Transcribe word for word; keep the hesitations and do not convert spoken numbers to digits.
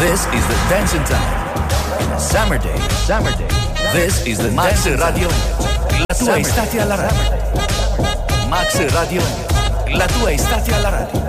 This is the dancing time. Summer day, summer day. This is the Max Radio. La tua estate alla radio. Max Radio. La tua estate alla radio.